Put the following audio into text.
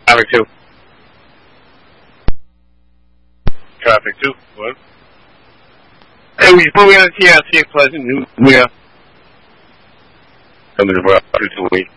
Traffic 2. Traffic 2. What? Hey, we're moving on to TLC Pleasant New. Yeah. Coming to 228.